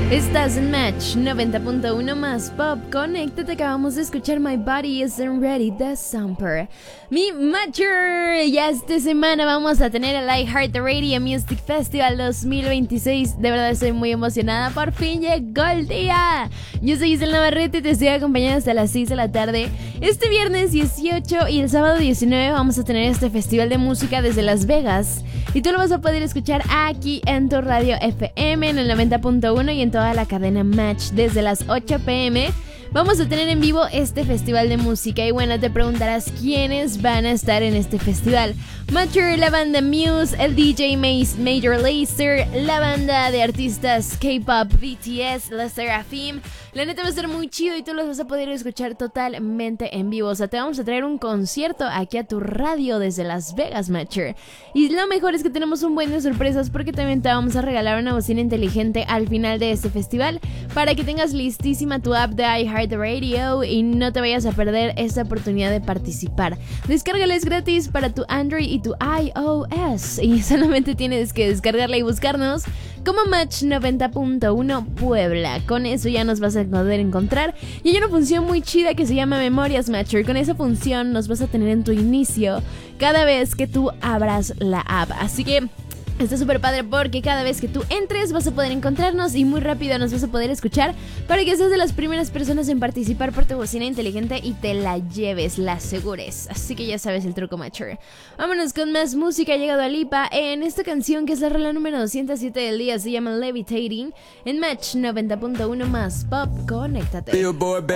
Estás en Match 90.1 más Pop. Conéctate, acabamos de escuchar My Body Isn't Ready de Samper. Mi Matcher, ya esta semana vamos a tener el iHeartRadio Music Festival 2026. De verdad estoy muy emocionada, por fin llegó el día. Yo soy Isel Navarrete y te estoy acompañando hasta las 6 de la tarde. Este viernes 18 y el sábado 19 vamos a tener este festival de música desde Las Vegas. Y tú lo vas a poder escuchar aquí en tu radio FM en el 90.1 y en toda la cadena Match desde las 8 p.m. Vamos a tener en vivo este festival de música. Y bueno, te preguntarás quiénes van a estar en este festival. Matcher, la banda Muse, el DJ Major Lazer, la banda de artistas K-pop BTS, La Seraphim. La neta va a estar muy chido y tú los vas a poder escuchar totalmente en vivo. O sea, te vamos a traer un concierto aquí a tu radio desde Las Vegas, Matcher. Y lo mejor es que tenemos un buen de sorpresas porque también te vamos a regalar una bocina inteligente al final de este festival para que tengas listísima tu app de iHeartRadio y no te vayas a perder esta oportunidad de participar. Descárgala, es gratis para tu Android y tu iOS y solamente tienes que descargarla y buscarnos como Match 90.1 Puebla. Con eso ya nos vas a poder encontrar. Y hay una función muy chida que se llama Memorias Matcher. Con esa función nos vas a tener en tu inicio cada vez que tú abras la app. Así que está súper padre porque cada vez que tú entres vas a poder encontrarnos y muy rápido nos vas a poder escuchar para que seas de las primeras personas en participar por tu bocina inteligente y te la lleves, la asegures. Así que ya sabes el truco, Matcher. Vámonos con más música. Ha llegado a Lipa en esta canción que es la rola número 207 del día. Se llama Levitating en Match 90.1 más Pop. Conéctate.